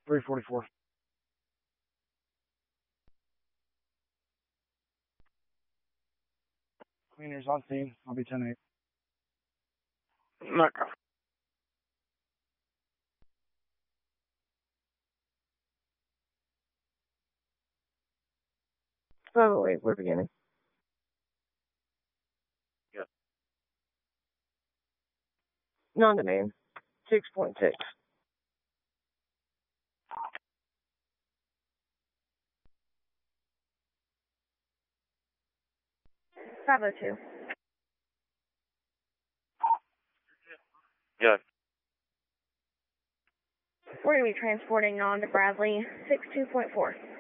344. Cleaners on scene. I'll be 10-8. Look. Oh, wait, we're beginning. Yeah. Non-domain. 6.6. Bravo 2. Yeah. We're going to be transporting on to Bradley 62.4.